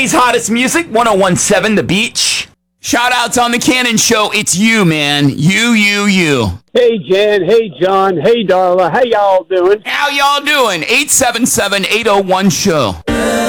City's hottest music, 1017 The Beach. Shout outs on the Cannon Show. It's you, man. You. Hey, Jen. Hey, John. Hey, Darla. How y'all doing? How y'all doing? 877-801-SHOW.